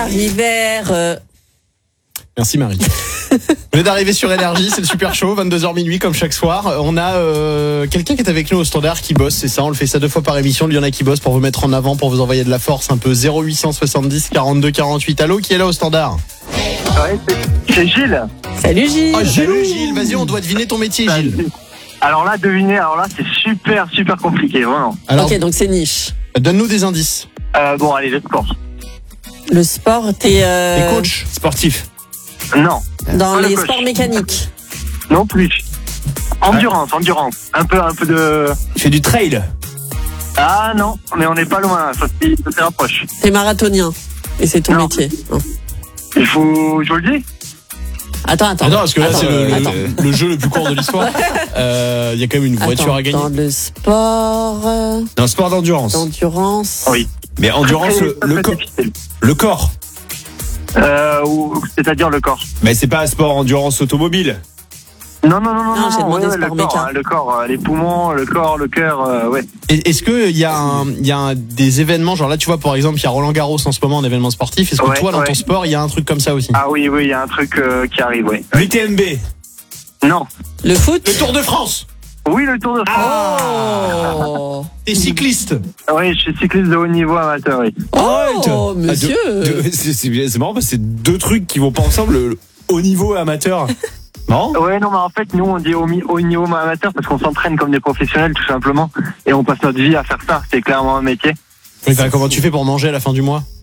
Hiver. Merci Marie. Vous venez d'arriver sur Énergie, c'est le super show, 22h minuit comme chaque soir. On a quelqu'un qui est avec nous au standard qui bosse, c'est ça, on le fait ça 2 fois par émission. Il y en a qui bosse pour vous mettre en avant, pour vous envoyer de la force un peu. 0870 42 48. Allô, qui est là au standard? Ouais, c'est Gilles. Salut Gilles. Oh, Gilles, vas-y, on doit deviner ton métier, Gilles. Alors là, devinez, c'est super compliqué, vraiment. Alors, ok, donc c'est niche. donne-nous des indices. Bon, allez, le sport. Le sport, t'es T'es coach sportif. Non. dans Pas le les coach. sports mécaniques. Non plus. Endurance. Un peu de... Tu fais du trail. Ah non, mais on n'est pas loin, ça se rapproche. T'es marathonien. Et c'est ton Non. métier. Non. Je vous le dis. Attends. Ah non, parce que là, Attends, c'est attends. le jeu le plus court de l'histoire. Il y a quand même une voiture à gagner. Dans le sport Dans le sport d'endurance. d'endurance. Oui. Mais endurance, Très difficile. le corps. C'est-à-dire le corps. Mais c'est pas un sport endurance automobile. Non, j'ai demandé ouais, sport le corps, méca. le corps, les poumons, le corps, le cœur, ouais. Est-ce que il y a des événements, genre là tu vois par exemple il y a Roland Garros en ce moment en événement sportif, est-ce que Ouais, toi dans ouais. ton sport il y a un truc comme ça aussi? Ah oui, il y a un truc qui arrive, ouais. l'UTMB. Non. Le foot. Le Tour de France. Oui, le Tour de France. Oh. T'es cycliste. Oui, je suis cycliste de haut niveau amateur, oui. Oh, monsieur. C'est marrant parce que c'est 2 trucs qui vont pas ensemble. Le haut niveau et amateur. Non? Ouais, non, mais en fait, nous, on dit haut niveau amateur parce qu'on s'entraîne comme des professionnels, tout simplement. Et on passe notre vie à faire ça. C'est clairement un métier. Oui, bah, comment tu fais pour manger à la fin du mois?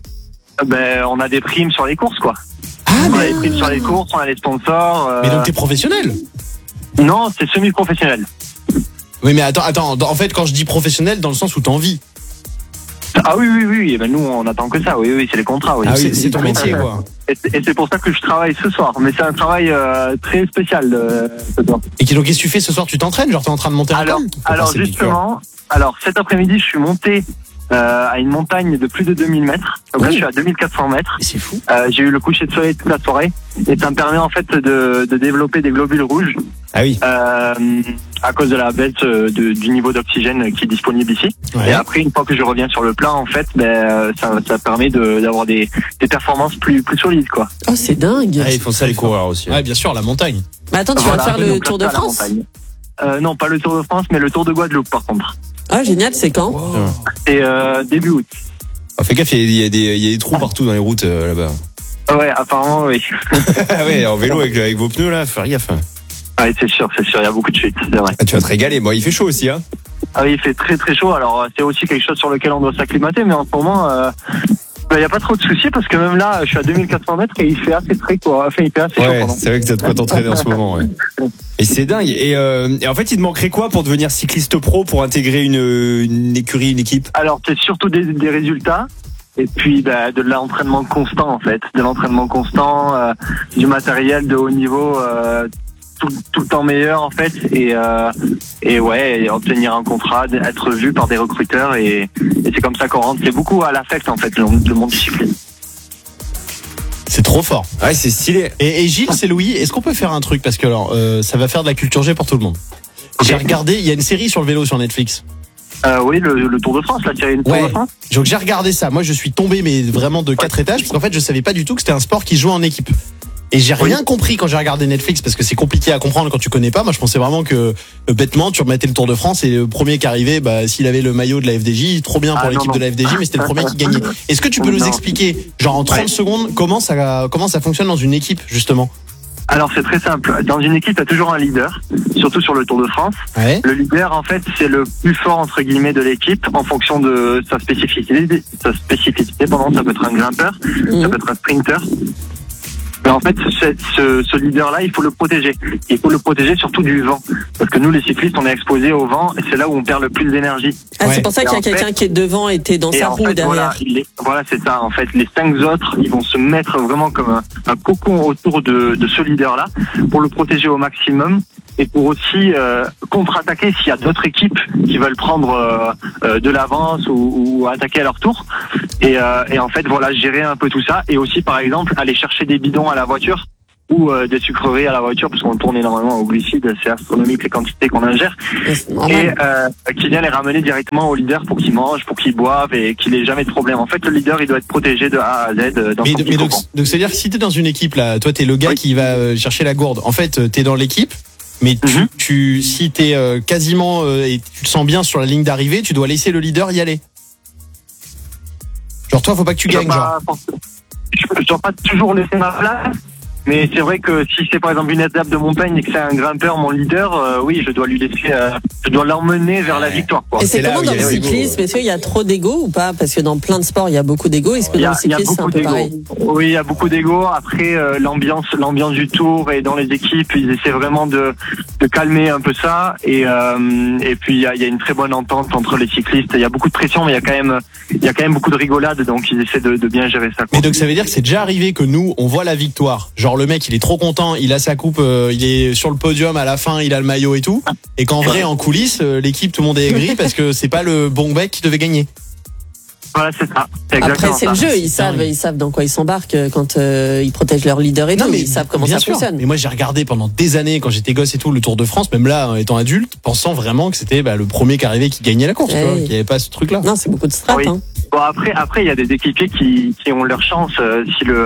On a des primes sur les courses, quoi. Ah On a des primes sur les courses, on a des sponsors. mais donc t'es professionnel? Non, c'est semi-professionnel. Oui mais attends, en fait quand je dis professionnel dans le sens où t'en vis. Ah oui. Ben, nous, on attend que ça. Oui, c'est les contrats, oui. Ah oui, c'est ton métier quoi. Et c'est pour ça que je travaille ce soir. Mais c'est un travail très spécial ce soir. Et donc qu'est-ce que tu fais ce soir? Tu t'entraînes? Genre t'es en train de monter un col? Alors justement, cet après-midi, je suis monté à une montagne de plus de 2000 mètres. Donc là, je suis à 2400 mètres. C'est fou. J'ai eu le coucher de soleil toute la soirée. Et ça me permet en fait de développer des globules rouges. Ah oui. À cause de la baisse du niveau d'oxygène qui est disponible ici. Ouais. Et après, une fois que je reviens sur le plat, en fait, ça permet d'avoir des performances plus solides, quoi. Oh, c'est dingue. Ah, ils font ça les coureurs aussi. Ouais bien sûr, la montagne. Mais attends, tu vas faire le Donc là, Tour de c'est à la France? montagne. Non, pas le Tour de France, mais le Tour de Guadeloupe, par contre. Ah, génial, c'est quand? C'est début août. Ah, fais gaffe, il y a des trous partout dans les routes là-bas. Ouais, apparemment, oui. Ah ouais, en vélo avec vos pneus là, faut faire gaffe. Ouais, c'est sûr, il y a beaucoup de chutes, c'est vrai. Ah, tu vas te régaler. Bon, il fait chaud aussi, hein. Ah oui, il fait très très chaud, alors c'est aussi quelque chose sur lequel on doit s'acclimater, mais en ce moment, il n'y a pas trop de soucis, parce que même là, je suis à 2400 mètres et il fait assez frais, quoi. Enfin, il fait assez chaud, Ouais, pardon. c'est vrai que t'as de quoi t'entraîner en ce moment, ouais. Et c'est dingue. Et en fait, il te manquerait quoi pour devenir cycliste pro, pour intégrer une écurie, une équipe? Alors, c'est surtout des résultats. Et puis de l'entraînement constant, en fait. De l'entraînement constant, du matériel de haut niveau, tout le temps meilleur, en fait. Et ouais, et obtenir un contrat, être vu par des recruteurs. Et c'est comme ça qu'on rentre. C'est beaucoup à l'affect, en fait, le monde du cyclisme. C'est trop fort. Ouais, c'est stylé. Et Gilles, c'est Louis. Est-ce qu'on peut faire un truc? Parce que alors, ça va faire de la culture G pour tout le monde. J'ai regardé, il y a une série sur le vélo sur Netflix. Oui, le Tour de France, la série Tour de France. Donc j'ai regardé ça. Moi, je suis tombé, mais vraiment de 4 étages, parce qu'en fait, je savais pas du tout que c'était un sport qui se joue en équipe. Et j'ai rien compris quand j'ai regardé Netflix, parce que c'est compliqué à comprendre quand tu connais pas. Moi, je pensais vraiment que bêtement, tu remettais le Tour de France et le premier qui arrivait, s'il avait le maillot de la FDJ, trop bien pour l'équipe de la FDJ, mais c'était le premier qui gagnait. Est-ce que tu peux nous expliquer, genre en 30 secondes, comment ça fonctionne dans une équipe justement? Alors c'est très simple. Dans une équipe, il y a toujours un leader, surtout sur le Tour de France. Ouais. Le leader, en fait, c'est le plus fort entre guillemets de l'équipe en fonction de sa spécificité. Pardon, ça peut être un grimpeur, ça peut être un sprinter. Mais en fait, ce leader-là, il faut le protéger. Il faut le protéger surtout du vent. Parce que nous, les cyclistes, on est exposés au vent et c'est là où on perd le plus d'énergie. Ah, Ouais. c'est pour ça qu'il y a quelqu'un qui est devant et t'es dans sa roue derrière. Voilà, c'est ça. En fait, les 5 autres, ils vont se mettre vraiment comme un cocon autour de ce leader-là pour le protéger au maximum et pour aussi contre-attaquer s'il y a d'autres équipes qui veulent prendre de l'avance ou attaquer à leur tour. Et en fait, voilà, gérer un peu tout ça et aussi, par exemple, aller chercher des bidons à la voiture ou des sucreries à la voiture parce qu'on tourne énormément au glucides, c'est astronomique les quantités qu'on ingère. C'est normal. Et qui vient les ramener directement au leader pour qu'ils mangent, pour qu'ils boivent et qu'il ait jamais de problème. En fait, le leader il doit être protégé de A à Z dans son petit donc, cocon. donc c'est-à-dire que si t'es dans une équipe là, toi t'es le gars qui va chercher la gourde. En fait, t'es dans l'équipe, mais si t'es quasiment et tu te sens bien sur la ligne d'arrivée, tu dois laisser le leader y aller. Genre toi, faut pas que tu gagnes. Je dois pas toujours laisser ma place. Mais c'est vrai que si c'est par exemple une étape de montagne et que c'est un grimpeur, mon leader, oui, je dois lui laisser, je dois l'emmener vers la victoire. Quoi. Et c'est là comment où dans il y le a l'ego. cyclisme? Est-ce qu'il y a trop d'ego ou pas? Parce que dans plein de sports, il y a beaucoup d'ego. Est-ce que dans le cyclisme, c'est un peu pareil? Oui, il y a beaucoup d'ego. Après, l'ambiance du tour et dans les équipes, ils essaient vraiment de calmer un peu ça. Et puis il y a une très bonne entente entre les cyclistes. Il y a beaucoup de pression, mais il y a quand même beaucoup de rigolade. Donc ils essaient de bien gérer ça. Quoi. Mais donc ça veut dire que c'est déjà arrivé que nous, on voit la victoire. Genre le mec, il est trop content, il a sa coupe, il est sur le podium à la fin, il a le maillot et tout. Et qu'en vrai, en coulisses, l'équipe, tout le monde est aigri parce que c'est pas le bon mec qui devait gagner. Voilà, c'est ça. Après, c'est ça. le jeu. Ils savent dans quoi ils s'embarquent quand ils protègent leur leader et tout. Ils savent comment ça fonctionne. Mais moi, j'ai regardé pendant des années, quand j'étais gosse et tout, le Tour de France, même là, étant adulte, pensant vraiment que c'était le premier qui arrivait qui gagnait la course, tu vois, qu'il n'y avait pas ce truc-là. Non, c'est beaucoup de strat. Oui. Hein. Bon après il y a des équipiers qui ont leur chance. Si le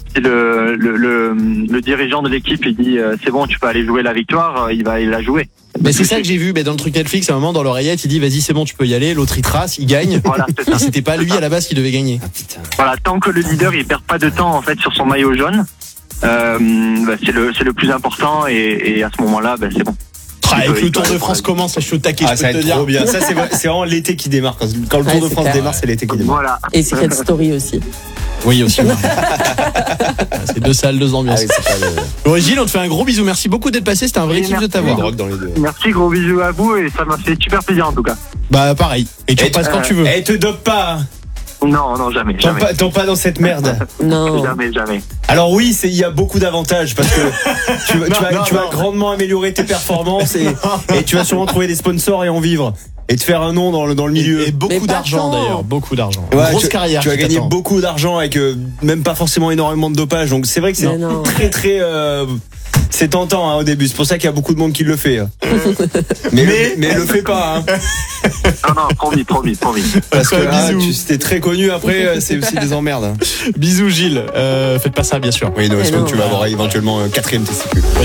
dirigeant de l'équipe il dit c'est bon, tu peux aller jouer la victoire, il va la jouer. Mais c'est ça que j'ai vu, dans le truc Netflix, à un moment dans l'oreillette, il dit vas-y c'est bon, tu peux y aller. L'autre il trace, il gagne. Voilà, c'est ça. Et c'était pas lui à la base qui devait gagner. Voilà, tant que le leader il perd pas de temps en fait sur son maillot jaune, c'est le plus important et à ce moment-là c'est bon. Et que le Tour de France commence, je suis au taquet, Ah, je ça peux va te être trop dire. bien. Ça, c'est vraiment l'été qui démarre. Quand le Tour de c'est France clair. démarre, c'est l'été qui démarre. Voilà. Et Secret Story aussi. Oui, aussi. C'est deux salles, deux ambiances. Ah oui, c'est pas le... Gilles, on te fait un gros bisou. Merci beaucoup d'être passé. C'était un vrai Oui, kiff de merci. t'avoir. drogue dans les deux. Merci, gros bisous à vous et ça m'a fait super plaisir en tout cas. Bah, pareil. Et tu repasses quand tu veux. Eh, te dope pas. Non, jamais. Tombe pas dans cette merde. Non. Jamais. Alors oui, il y a beaucoup d'avantages parce que tu vas grandement améliorer tes performances et tu vas sûrement trouver des sponsors et en vivre et te faire un nom dans le milieu. Et beaucoup Mais pas d'argent tant. d'ailleurs, beaucoup d'argent. Ouais, Grosse carrière. Tu vas qui gagner t'attend. beaucoup d'argent avec même pas forcément énormément de dopage. Donc c'est vrai que c'est Mais non. très c'est tentant au début. C'est pour ça qu'il y a beaucoup de monde qui le fait. mais le fais pas. Non, promis. Parce que là, bisous. c'était très connu. Après, c'est aussi des emmerdes. Bisous Gilles. Faites pas ça bien sûr. Oui, non, Mais parce que non. tu vas avoir éventuellement 4e testicule.